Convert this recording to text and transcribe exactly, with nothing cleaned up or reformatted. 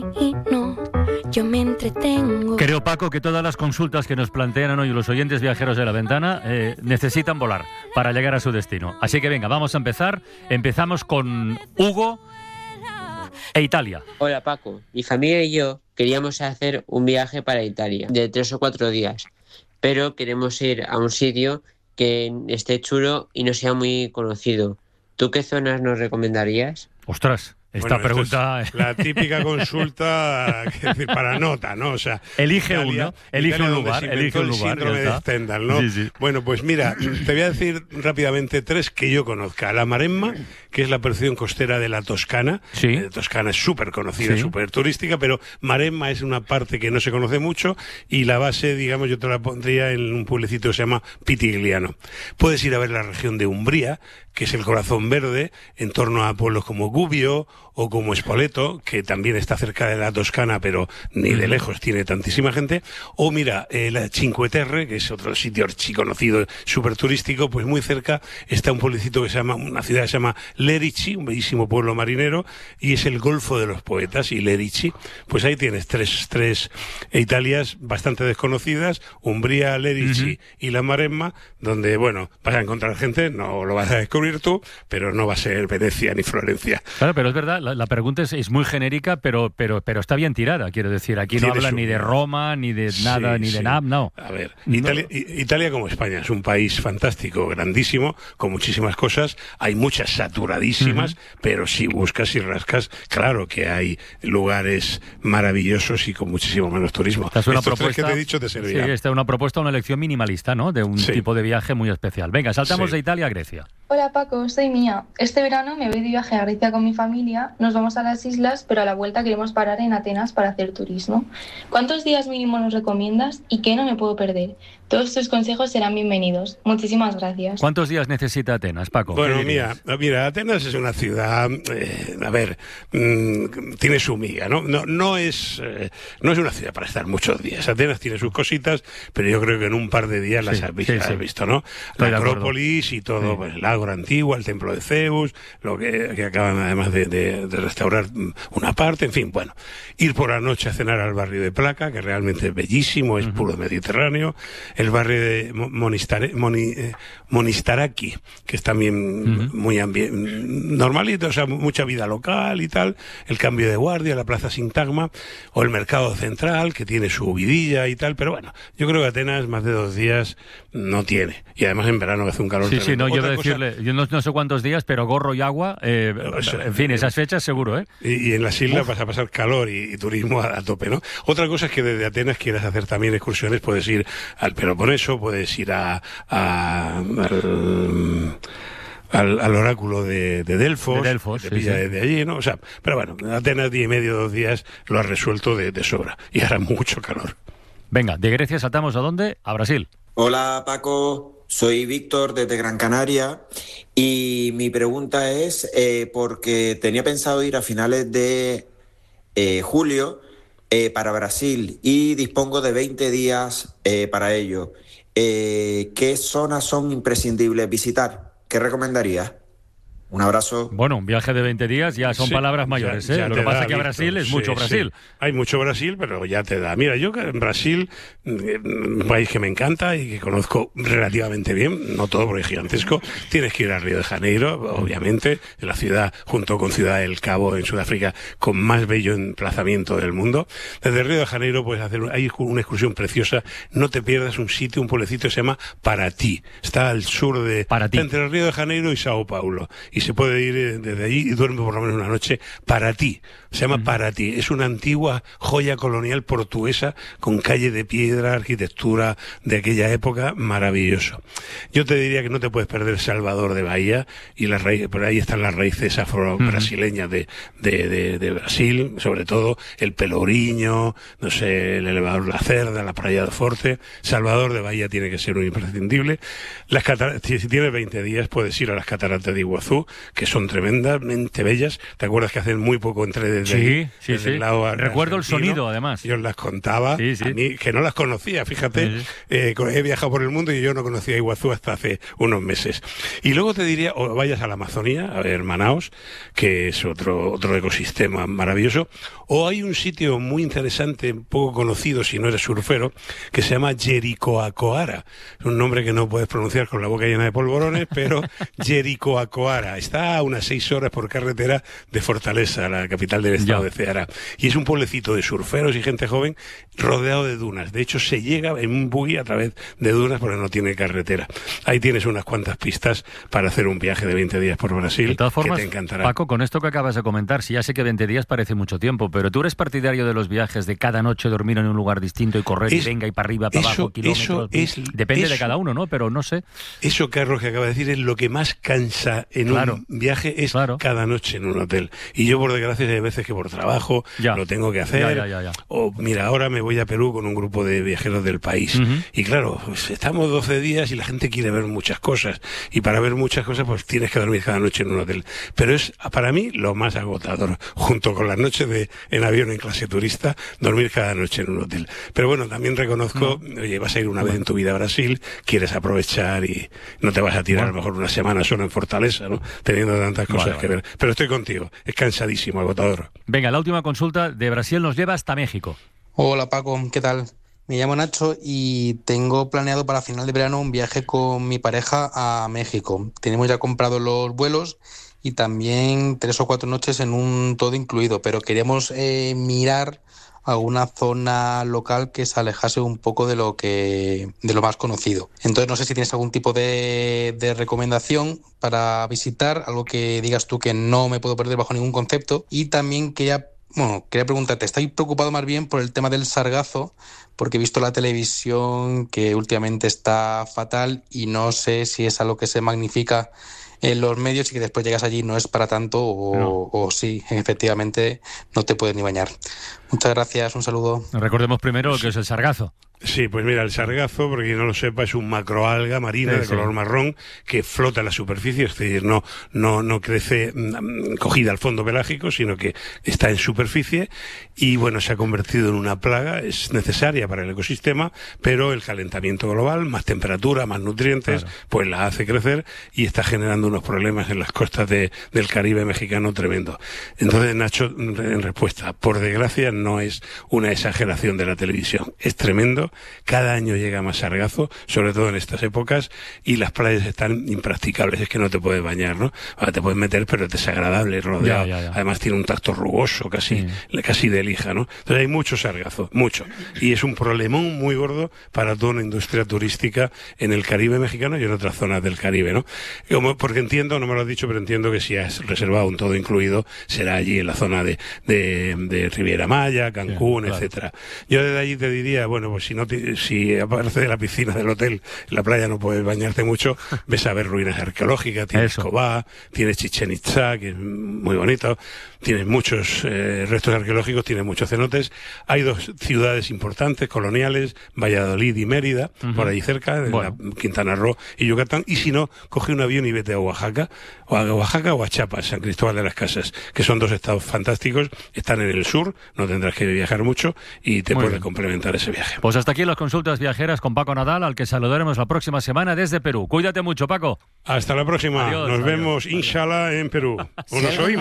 y no, yo me entretengo. Creo, Paco, que todas las consultas que nos plantean hoy los oyentes viajeros de La Ventana eh, necesitan volar para llegar a su destino. Así que venga, vamos a empezar. Empezamos con Hugo e Italia. Hola, Paco. Mi familia y yo queríamos hacer un viaje para Italia de tres o cuatro días, pero queremos ir a un sitio que esté chulo y no sea muy conocido. ¿Tú qué zonas nos recomendarías? Ostras, esta bueno, pregunta... Es la típica consulta que decir, para nota, ¿no? O sea, elige Italia, uno, elige Italia un donde lugar, se inventó elige un el lugar. síndrome de Stendhal, ¿no? Sí, sí. Bueno, pues mira, te voy a decir rápidamente tres que yo conozca. La Maremma, que es la porción costera de la Toscana. Sí. Eh, Toscana es súper conocida, Sí. súper turística, pero Maremma es una parte que no se conoce mucho y la base, digamos, yo te la pondría en un pueblecito que se llama Pitigliano. Puedes ir a ver la región de Umbría, que es el corazón verde, en torno a pueblos como Gubbio o como Spoleto, que también está cerca de la Toscana, pero ni de lejos tiene tantísima gente. O mira, eh, la Cinque Terre, que es otro sitio archiconocido, súper turístico, pues muy cerca está un pueblecito que se llama, una ciudad que se llama Lerici, un bellísimo pueblo marinero, y es el Golfo de los Poetas, y Lerici, pues ahí tienes tres, tres Italias bastante desconocidas, Umbría, Lerici uh-huh. y la Maremma, donde, bueno, vas a encontrar gente, no lo vas a descubrir tú, pero no va a ser Venecia ni Florencia. Claro, pero es verdad, la, la pregunta es, es muy genérica, pero, pero, pero está bien tirada, quiero decir. Aquí no hablan ni de Roma, ni de nada, sí, ni sí. de nada, no. A ver, Italia, no. Italia como España es un país fantástico, grandísimo, con muchísimas cosas, hay muchas saturadísimas, uh-huh. pero si buscas y rascas, claro que hay lugares maravillosos y con muchísimo menos turismo. Esta es una Estos propuesta, tres que te he dicho te servirán. Sí, esta es una propuesta, una elección minimalista, ¿no? De un sí. tipo de viaje muy especial. Venga, saltamos sí. de Italia a Grecia. Hola Paco, soy Mía. Este verano me voy de viaje a Grecia con mi familia, nos vamos a las islas, pero a la vuelta queremos parar en Atenas para hacer turismo. ¿Cuántos días mínimo nos recomiendas y qué no me puedo perder? Todos tus consejos serán bienvenidos. Muchísimas gracias. ¿Cuántos días necesita Atenas, Paco? Bueno, mira, mira, Atenas es una ciudad, eh, a ver, mmm, tiene su miga, ¿no? No, no es, eh, no es una ciudad para estar muchos días. Atenas tiene sus cositas, pero yo creo que en un par de días las sí, has, visto, sí, sí. has visto, ¿no? La Acrópolis y todo, sí. pues el Ágora Antigua, el Templo de Zeus, lo que, que acaban además de, de, de restaurar una parte, en fin, bueno. Ir por la noche a cenar al barrio de Placa, que realmente es bellísimo, es uh-huh. puro Mediterráneo. El barrio de Monistare, Moni, eh, Monistaraki, que es también uh-huh. muy ambi- normalito, o sea, mucha vida local y tal, el cambio de guardia, la plaza Sintagma, o el mercado central, que tiene su vidilla y tal, pero bueno, yo creo que Atenas más de dos días no tiene, y además en verano hace un calor sí, tremendo. Sí, no, yo voy a decirle, yo no, no sé cuántos días, pero gorro y agua, eh, o sea, en fin, esas fechas seguro, ¿eh? Y, y en las islas Uf. vas a pasar calor y, y turismo a, a tope, ¿no? Otra cosa es que desde Atenas quieras hacer también excursiones, puedes ir al Peloponeso, puedes ir a, a al, al, al oráculo de, de Delfos, de Delfos, te sí, pilla sí. desde allí, ¿no? O sea, pero bueno, Atenas día y medio, dos días lo has resuelto de, de sobra y hará mucho calor. Venga, de Grecia saltamos ¿a dónde? A Brasil. Hola Paco, soy Víctor desde Gran Canaria y mi pregunta es eh, porque tenía pensado ir a finales de eh, julio eh, para Brasil y dispongo de veinte días eh, para ello. Eh, ¿Qué zonas son imprescindibles visitar? ¿Qué recomendarías? Un abrazo. Bueno, un viaje de veinte días ya son sí, mayores, mayores, ya, ¿eh? ya Lo que pasa da, es que a Brasil Víctor, es sí, mucho Brasil. Sí. Hay mucho Brasil, pero ya te da. Mira, yo en Brasil, un país que me encanta y que conozco relativamente bien, no todo porque es gigantesco, tienes que ir a Río de Janeiro, obviamente, la ciudad, junto con Ciudad del Cabo en Sudáfrica, con más bello emplazamiento del mundo. Desde Río de Janeiro puedes hacer, hay una excursión preciosa, no te pierdas un sitio, un pueblecito que se llama Paraty. Está al sur de, Paraty. entre Río de Janeiro y Sao Paulo. Y se puede ir desde allí y duerme por lo menos una noche Paraty. Se llama uh-huh. Paraty. Es una antigua joya colonial portuguesa con calle de piedra, arquitectura de aquella época, maravilloso. Yo te diría que no te puedes perder Salvador de Bahía y las raíces, por ahí están las raíces afro-brasileñas uh-huh. de, de, de, de Brasil, sobre todo el Pelourinho, no sé, el elevador La Cerda, la Praia do Forte. Salvador de Bahía tiene que ser un imprescindible. Las cataratas, si tienes veinte días puedes ir a las cataratas de Iguazú, que son tremendamente bellas. ¿Te acuerdas que hace muy poco entré desde, sí, ahí, sí, desde sí. el lado Recuerdo argentino? el sonido, además. Yo os las contaba, sí, sí. a mí, que no las conocía, fíjate. Sí, sí. Eh, he viajado por el mundo y yo no conocía Iguazú hasta hace unos meses. Y luego te diría, o vayas a la Amazonía, a ver Manaos, que es otro, otro ecosistema maravilloso, o hay un sitio muy interesante, poco conocido si no eres surfero, que se llama Jericoacoara. Es un nombre que no puedes pronunciar con la boca llena de polvorones, pero Jericoacoara. Está a unas seis horas por carretera de Fortaleza, la capital del estado ya. de Ceará. Y es un pueblecito de surferos y gente joven rodeado de dunas. De hecho, se llega en un buggy a través de dunas porque no tiene carretera. Ahí tienes unas cuantas pistas para hacer un viaje de veinte días por Brasil. De todas formas, que te encantará. Paco, con esto que acabas de comentar, si ya sé que veinte días parece mucho tiempo, pero tú eres partidario de los viajes de cada noche dormir en un lugar distinto y correr es, y venga y para arriba, para eso, abajo, kilómetros. Es, Depende eso, de cada uno, ¿no? Pero no sé. Eso, Carlos, que acaba de decir es lo que más cansa en claro, un viaje, es claro. cada noche en un hotel. Y yo, por desgracia, hay veces que por trabajo ya. lo tengo que hacer. Ya, ya, ya, ya. O, mira, ahora me voy a Perú con un grupo de viajeros del país. Uh-huh. Y claro, pues, estamos doce días y la gente quiere ver muchas cosas. Y para ver muchas cosas, pues tienes que dormir cada noche en un hotel. Pero es, para mí, lo más agotador, junto con las noches de en avión en clase turista, dormir cada noche en un hotel. Pero bueno, también reconozco, no. oye, vas a ir una vez en tu vida a Brasil, quieres aprovechar y no te vas a tirar bueno. a lo mejor una semana solo en Fortaleza, ¿no? Teniendo tantas cosas vale, que vale. ver. Pero estoy contigo, es cansadísimo, agotador. Venga, la última consulta de Brasil nos lleva hasta México. Hola Paco, ¿qué tal? Me llamo Nacho y tengo planeado para final de verano un viaje con mi pareja a México. Tenemos ya comprado los vuelos y también tres o cuatro noches en un todo incluido, pero queríamos eh, mirar alguna zona local que se alejase un poco de lo que de lo más conocido. Entonces no sé si tienes algún tipo de, de recomendación para visitar, algo que digas tú que no me puedo perder bajo ningún concepto. Y también quería, bueno, quería preguntarte, estoy preocupado más bien por el tema del sargazo, porque he visto la televisión que últimamente está fatal y no sé si es algo que se magnifica en los medios y que después llegas allí no es para tanto o, no. o sí, efectivamente no te puedes ni bañar. Muchas gracias, un saludo. Recordemos primero lo que es el sargazo. Sí, pues mira, el sargazo, porque quien no lo sepa, es un macroalga marina sí, de sí. color marrón que flota en la superficie, es decir, no, no, no crece mmm, cogida al fondo pelágico, sino que está en superficie y bueno, se ha convertido en una plaga, es necesaria para el ecosistema, pero el calentamiento global, más temperatura, más nutrientes, claro. pues la hace crecer y está generando unos problemas en las costas de, del Caribe mexicano tremendo. Entonces, Nacho, en respuesta, por desgracia no es una exageración de la televisión, es tremendo. Cada año llega más sargazo, sobre todo en estas épocas, y las playas están impracticables, es que no te puedes bañar, ¿no? Ahora te puedes meter, pero es desagradable, rodeado. Ya, ya, ya. Además tiene un tacto rugoso, casi, sí. casi de lija, ¿no? Entonces hay mucho sargazo, mucho. Y es un problemón muy gordo para toda una industria turística en el Caribe mexicano y en otras zonas del Caribe, ¿no? Como, porque entiendo, no me lo has dicho, pero entiendo que si has reservado un todo incluido, será allí en la zona de, de, de Riviera Maya, Cancún, sí, claro. etcétera. Yo desde allí te diría, bueno, pues si no te, si aparte de la piscina del hotel, en la playa no puedes bañarte mucho, ves a ver ruinas arqueológicas, tienes Cobá, tienes Chichén Itzá, que es muy bonito, tienes muchos eh, restos arqueológicos, tienes muchos cenotes. Hay dos ciudades importantes, coloniales, Valladolid y Mérida, uh-huh. por ahí cerca, en bueno. la Quintana Roo y Yucatán, y si no, coge un avión y vete a Oaxaca, o a Oaxaca o a Chiapas, San Cristóbal de las Casas, que son dos estados fantásticos, están en el sur, no tendrás que viajar mucho y te muy puede bien. complementar ese viaje. Pues hasta aquí las consultas viajeras con Paco Nadal, al que saludaremos la próxima semana desde Perú. Cuídate mucho, Paco. Hasta la próxima. Adiós, Nos adiós, vemos, adiós. inshallah, en Perú. ¿O nos oímos?